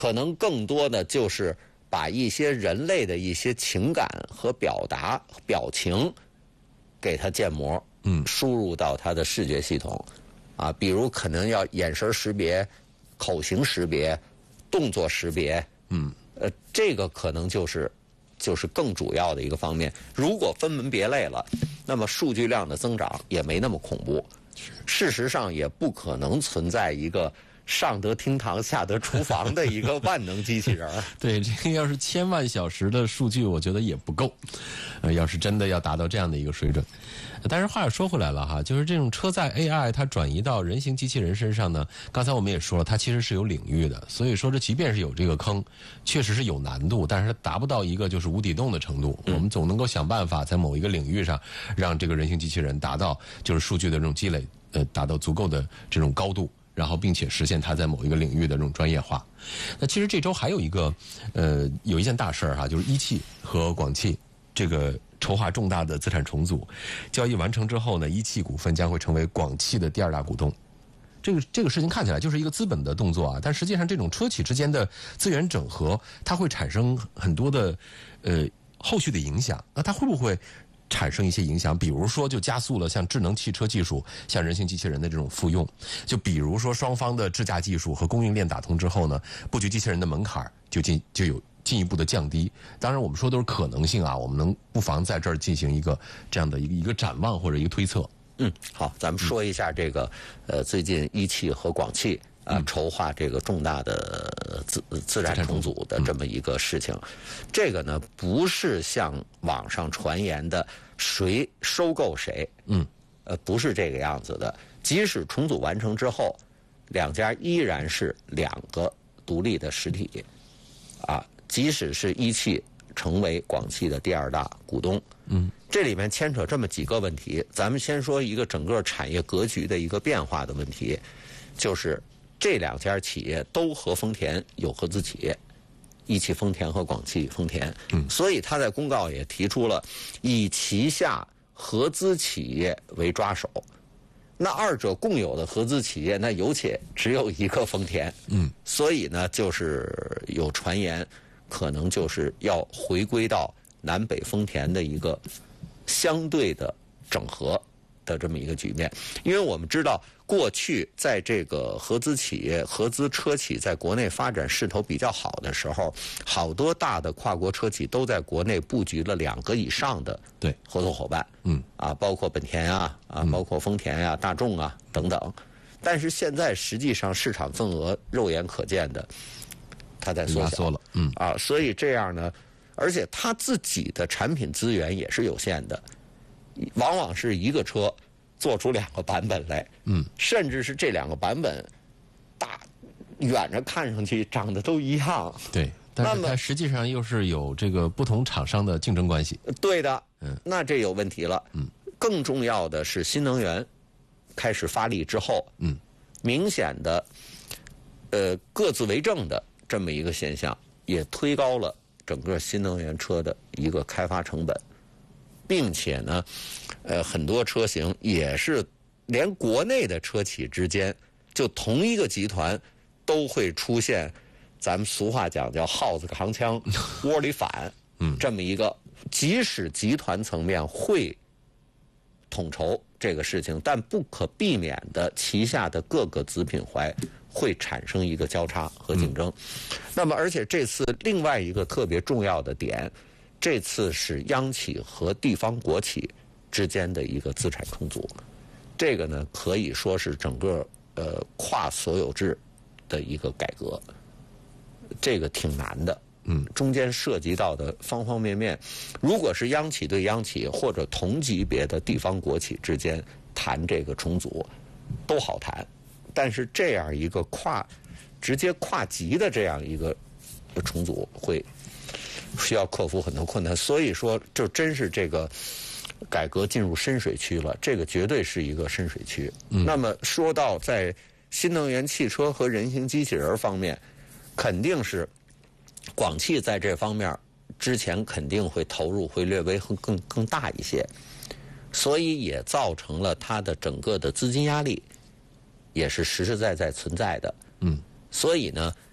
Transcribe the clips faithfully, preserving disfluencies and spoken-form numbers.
可能更多的就是把一些人类的一些情感和表达、表情给它建模， 嗯， 输入到它的视觉系统，啊，比如可能要眼神识别、口型识别、动作识别， 嗯， 呃，这个可能就是就是更主要的一个方面。如果分门别类了，那么数据量的增长也没那么恐怖。事实上，也不可能存在一个上得厅堂下得厨房的一个万能机器人。 对，这个要是千万小时的数据，我觉得也不够。呃，要是真的要达到这样的一个水准，但是话又说回来了哈，就是这种车载 A I 它转移到人形机器人身上呢，刚才我们也说了，它其实是有领域的，所以说这即便是有这个坑，确实是有难度，但是它达不到一个就是无底洞的程度。嗯、我们总能够想办法在某一个领域上，让这个人形机器人达到就是数据的这种积累，呃，达到足够的这种高度。然后并且实现它在某一个领域的这种专业化。那其实这周还有一个呃有一件大事儿哈，就是一汽和广汽这个筹划重大的资产重组，交易完成之后呢，一汽股份将会成为广汽的第二大股东。这个这个事情看起来就是一个资本的动作啊，但实际上这种车企之间的资源整合，它会产生很多的呃后续的影响。那它会不会产生一些影响？比如说就加速了像智能汽车技术、像人形机器人的这种复用，就比如说双方的智驾技术和供应链打通之后呢，布局机器人的门槛就进就有进一步的降低。当然我们说都是可能性啊，我们能不妨在这儿进行一个这样的一个一个展望或者一个推测。 嗯，好，咱们说一下这个呃最近一汽和广汽啊、呃、筹划这个重大的资资产重组的这么一个事情。这个呢不是像网上传言的谁收购谁， 嗯， 呃不是这个样子的。即使重组完成之后，两家依然是两个独立的实体啊。即使是一汽成为广汽的第二大股东， 嗯， 这里面牵扯这么几个问题。咱们先说一个整个产业格局的一个变化的问题，就是这两家企业都和丰田有合资企业，一汽丰田和广汽丰田， 嗯， 所以他在公告也提出了以旗下合资企业为抓手。那二者共有的合资企业，那有且只有一个丰田， 嗯， 所以呢，就是有传言，可能就是要回归到南北丰田的一个相对的整合的这么一个局面。因为我们知道，过去在这个合资企业、合资车企在国内发展势头比较好的时候，好多大的跨国车企都在国内布局了两个以上的对合作伙伴， 嗯啊，包括本田啊，啊，包括丰田呀、啊、大众啊等等。但是现在实际上市场份额肉眼可见的，它在缩小了，嗯啊，所以这样呢，而且它自己的产品资源也是有限的，往往是一个车做出两个版本来， 嗯， 甚至是这两个版本大远着看上去长得都一样， 对，但是它实际上又是有这个不同厂商的竞争关系。 对的， 嗯， 那这有问题了。 嗯， 更重要的是新能源开始发力之后， 嗯， 明显的呃各自为政的这么一个现象，也推高了整个新能源车的一个开发成本，并且呢，呃，很多车型也是连国内的车企之间，就同一个集团都会出现，咱们俗话讲叫耗子扛枪窝里反， 嗯， 这么一个，即使集团层面会统筹这个事情，但不可避免的，旗下的各个子品牌会产生一个交叉和竞争。嗯、那么，而且这次另外一个特别重要的点，这次是央企和地方国企之间的一个资产重组。这个呢，可以说是整个呃跨所有制的一个改革，这个挺难的。 嗯， 中间涉及到的方方面面，如果是央企对央企或者同级别的地方国企之间谈这个重组，都好谈。但是这样一个跨直接跨级的这样一个重组，会需要克服很多困难。所以说，就真是这个改革进入深水区了，这个绝对是一个深水区。嗯、那么说到在新能源汽车和人形机器人方面，肯定是广汽在这方面之前肯定会投入会略微更更大一些，所以也造成了它的整个的资金压力也是实实在在存在的。 嗯， 所以呢，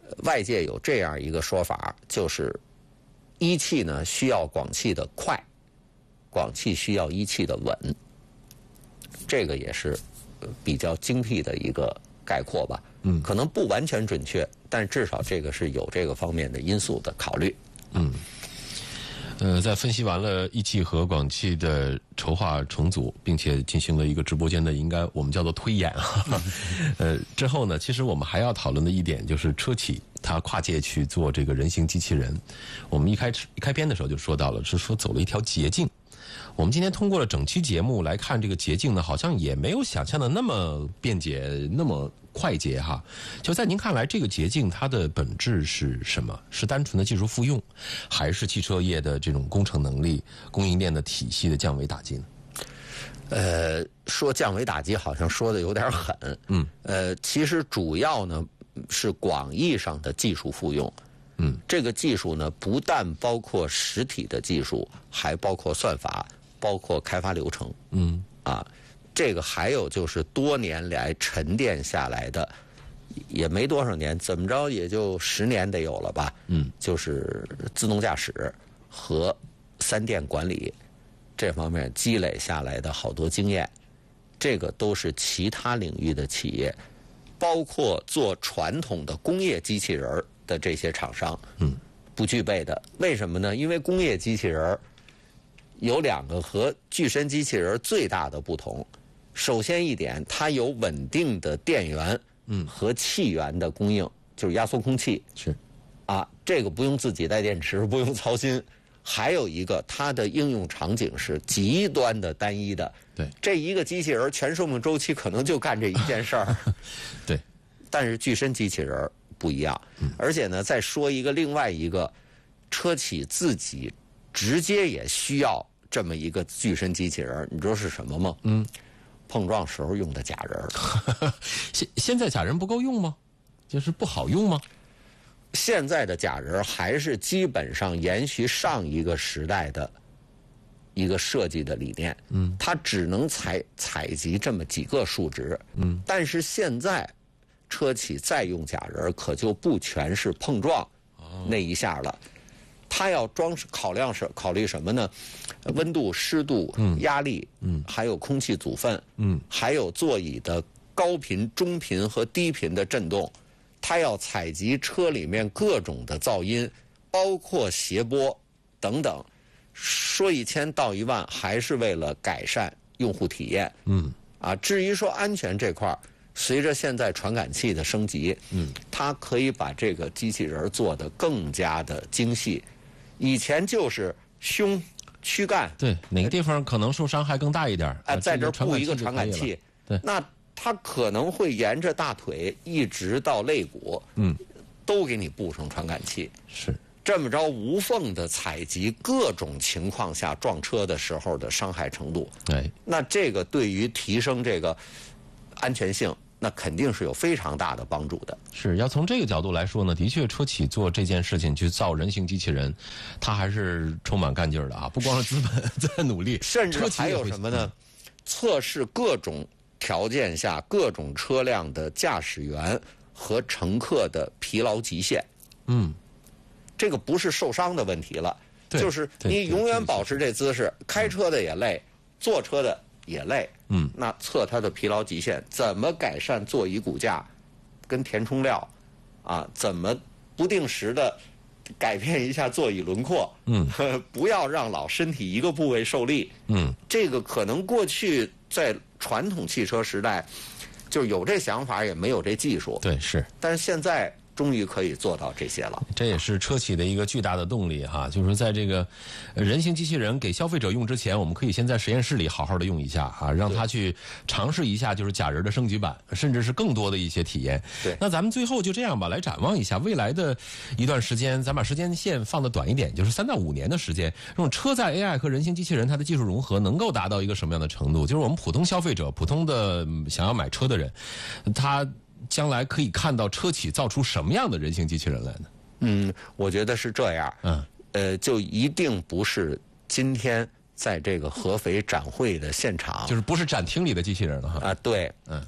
外界有这样一个说法，就是一汽呢需要广汽的快，广汽需要一汽的稳。这个也是比较精辟的一个概括吧。嗯，可能不完全准确，但至少这个是有这个方面的因素的考虑。 嗯。呃，在分析完了一汽和广汽的筹划重组，并且进行了一个直播间的应该我们叫做推演啊，呃之后呢，其实我们还要讨论的一点就是车企它跨界去做这个人形机器人。我们一开始一开篇的时候就说到了，是说走了一条捷径。我们今天通过了整期节目来看，这个捷径呢，好像也没有想象的那么便捷，那么快捷哈。就在您看来，这个捷径它的本质是什么？是单纯的技术复用，还是汽车业的这种工程能力、供应链的体系的降维打击呢？ 呃，说降维打击好像说的有点狠。嗯。呃，其实主要呢是广义上的技术复用。嗯。这个技术呢，不但包括实体的技术，还包括算法。包括开发流程，嗯啊，这个还有就是多年来沉淀下来的，也没多少年，怎么着也就十年得有了吧，嗯，就是自动驾驶和三电管理这方面积累下来的好多经验，这个都是其他领域的企业，包括做传统的工业机器人的这些厂商，嗯，不具备的。为什么呢？因为工业机器人有两个和具身机器人最大的不同。首先一点，它有稳定的电源和气源的供应，就是压缩空气。 是啊，这个不用自己带电池，不用操心。还有一个，它的应用场景是极端的单一的。 对， 这一个机器人全寿命周期可能就干这一件事儿。 对， 但是具身机器人不一样。而且呢，再说一个另外一个，车企自己直接也需要这么一个具身机器人，你知道是什么吗？嗯，碰撞时候用的假人。 现现在假人不够用吗？就是不好用吗？ 现在的假人还是基本上延续上一个时代的一个设计的理念。嗯，它只能采采集这么几个数值。嗯，但是现在车企再用假人，可就不全是碰撞那一下了。它要装考量是考虑什么呢？温度、湿度、压力，嗯，还有空气组分，嗯，还有座椅的高频、中频和低频的振动。它要采集车里面各种的噪音，包括谐波等等，说一千道一万，还是为了改善用户体验。嗯，啊，至于说安全这块儿，随着现在传感器的升级，嗯，它可以把这个机器人做得更加的精细。以前就是胸、躯干， 对哪个地方可能受伤害更大一点？ 哎、呃，在这布一个传感器， 对， 那它可能会沿着大腿一直到肋骨，嗯，都给你布上传感器， 是这么着无缝的采集各种情况下撞车的时候的伤害程度。 哎， 那这个对于提升这个安全性，那肯定是有非常大的帮助的。 是要从这个角度来说呢，的确车企做这件事情去造人形机器人，它还是充满干劲儿的啊！不光是资本在努力， 甚至还有什么呢？测试各种条件下各种车辆的驾驶员和乘客的疲劳极限。嗯，这个不是受伤的问题了，就是你永远保持这姿势，开车的也累，坐车的也累。嗯，那测它的疲劳极限，怎么改善座椅骨架，跟填充料，啊，怎么不定时的改变一下座椅轮廓？嗯，不要让老身体一个部位受力。嗯，这个可能过去在传统汽车时代，就有这想法，也没有这技术。 对，是。 但是现在终于可以做到这些了， 这也是车企的一个巨大的动力哈。就是在这个人形机器人给消费者用之前，我们可以先在实验室里好好的用一下啊，让他去尝试一下就是假人的升级版，甚至是更多的一些体验。 对， 那咱们最后就这样吧，来展望一下未来的一段时间，咱把时间线放得短一点，就是三到五年的时间，这种车载 A I 和人形机器人它的技术融合能够达到一个什么样的程度？就是我们普通消费者、普通的想要买车的人，他将来可以看到车企造出什么样的人形机器人来呢？ 嗯，我觉得是这样。嗯，呃，就一定不是今天在这个合肥展会的现场， 就是不是展厅里的机器人了哈。 啊，对，嗯，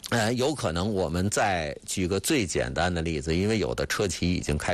呃，有可能我们再举个最简单的例子，因为有的车企已经开